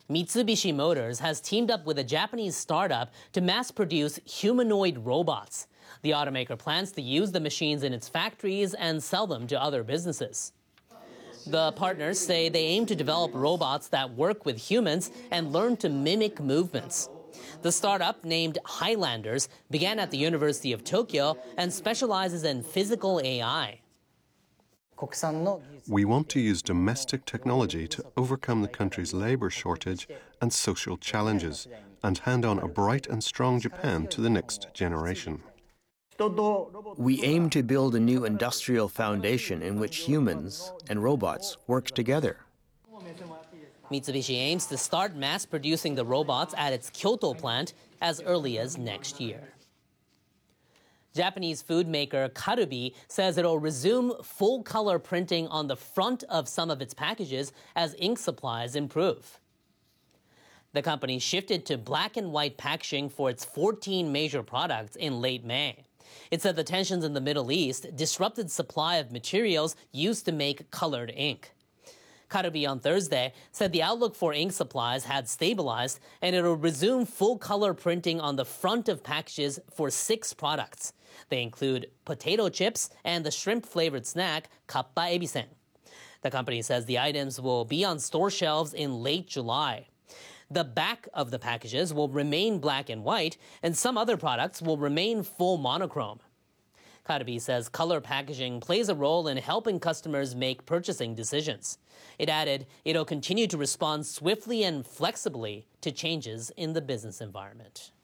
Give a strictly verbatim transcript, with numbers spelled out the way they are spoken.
Mitsubishi Motors has teamed up with a Japanese startup to mass-produce humanoid robots. The automaker plans to use the machines in its factories and sell them to other businesses. The partners say they aim to develop robots that work with humans and learn to mimic movements. The startup, named Highlanders, began at the University of Tokyo and specializes in physical A I. We want to use domestic technology to overcome the country's labor shortage and social challenges and hand on a bright and strong Japan to the next generation. We aim to build a new industrial foundation in which humans and robots work together. Mitsubishi aims to start mass-producing the robots at its Kyoto plant as early as next year. Japanese food maker Karubi says it'll resume full-color printing on the front of some of its packages as ink supplies improve. The company shifted to black and white packaging for its fourteen major products in late May. It said the tensions in the Middle East disrupted supply of materials used to make colored ink. Karubi on Thursday said the outlook for ink supplies had stabilized and it'll resume full-color printing on the front of packages for six products. They include potato chips and the shrimp-flavored snack Kappa Ebisen. The company says the items will be on store shelves in late July. The back of the packages will remain black and white, and some other products will remain full monochrome. Karubi says color packaging plays a role in helping customers make purchasing decisions. It added it'll continue to respond swiftly and flexibly to changes in the business environment.